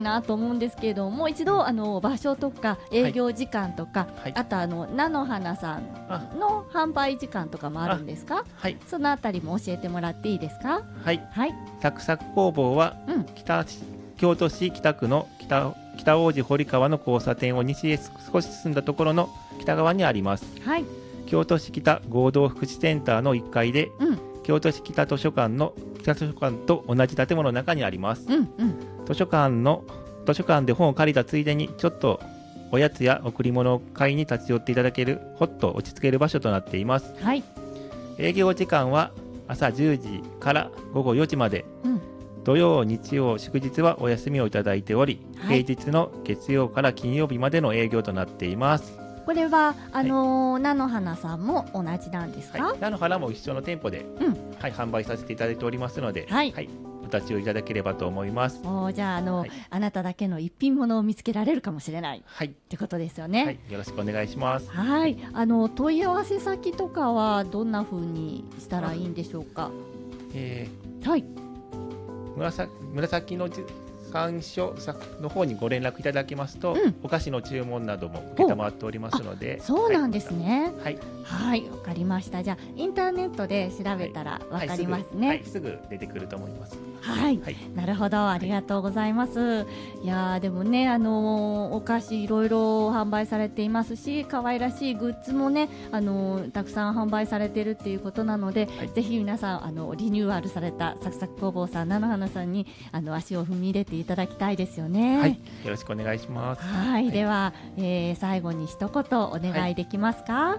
なと思うんですけれども、一度場所とか営業時間とか、 はい、 あと菜の花さんの販売時間とかもあるんですか？ はい、 そのあたりも教えてもらっていいですか？ はい、 はい、 サクサク工房は、京都市北区の北大路堀川の交差点を西へ少し進んだところの北側にあります。 はい、 京都市北合同福祉センターの1階で、京都市北図書館と同じ建物の中にあります。図書館で本を借りたついでにちょっとおやつや贈り物を買いに立ち寄っていただけるほっと落ち着ける場所となっています。 はい、 営業時間は朝10時から午後4時まで、土曜日曜祝日はお休みをいただいており、平日の月曜から金曜日までの営業となっています。 これは菜の花さんも同じなんですか？ 菜の花も一緒の店舗で、販売させていただいておりますので、お立ち寄りいただければと思います。 じゃああなただけの一品物を見つけられるかもしれない、ってことですよね。 よろしくお願いします。 問い合わせ先とかはどんな風にしたらいいんでしょうか？ 紫の鑑賞の方にご連絡いただきますと、お菓子の注文なども承っておりますので。 そうなんですね。はい、わかりました。じゃあインターネットで調べたらわかりますね。 すぐ出てくると思います。 なるほど、ありがとうございます。いやでもね、お菓子いろいろ販売されていますし、可愛らしいグッズもね、たくさん販売されているっていうことなので、ぜひ皆さんリニューアルされたサクサク工房さん、菜の花さんに足を踏み入れていただきたいですよね。 よろしくお願いします。 では、最後に一言お願いできますか？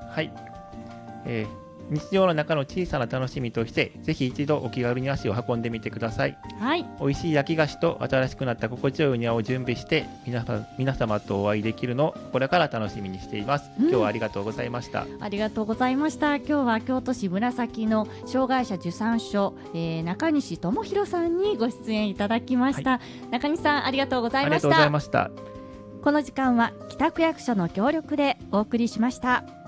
日常の中の小さな楽しみとしてぜひ一度お気軽に足を運んでみてください。美味しい焼き菓子と新しくなった心地よいうにゃを準備して皆様とお会いできるのをこれから楽しみにしています。今日はありがとうございました。 ありがとうございました。今日は京都市紫の障害者受産所、中西智弘さんにご出演いただきました。中西さん、ありがとうございました。 ありがとうございました。 この時間は北区役所の協力でお送りしました。